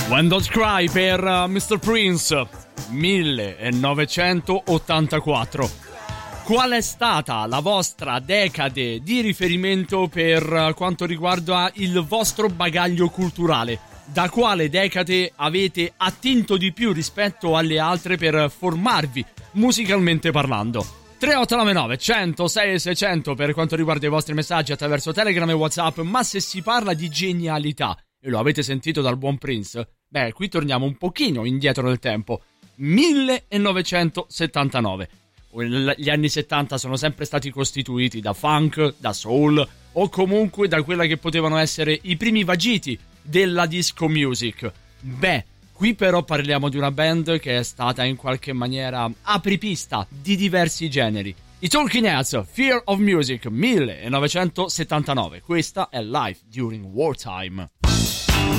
When Don't Cry per Mr. Prince, 1984. Qual è stata la vostra decade di riferimento per quanto riguarda il vostro bagaglio culturale? Da quale decade avete attinto di più rispetto alle altre per formarvi musicalmente parlando? 3899 106 600 per quanto riguarda i vostri messaggi attraverso Telegram e WhatsApp. Ma se si parla di genialità, e lo avete sentito dal buon Prince, beh, qui torniamo un pochino indietro nel tempo. 1979. Gli anni 70 sono sempre stati costituiti da funk, da soul o comunque da quella che potevano essere i primi vagiti della disco music. Beh, qui però parliamo di una band che è stata in qualche maniera apripista di diversi generi. I Talking Heads, Fear of Music, 1979. Questa è Life During Wartime.